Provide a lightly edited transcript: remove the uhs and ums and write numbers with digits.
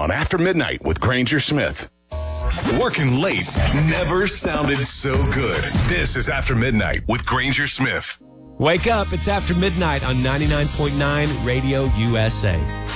on After Midnight with Granger Smith. Working late never sounded so good. This is After Midnight with Granger Smith. Wake up. It's After Midnight on 99.9 Radio USA.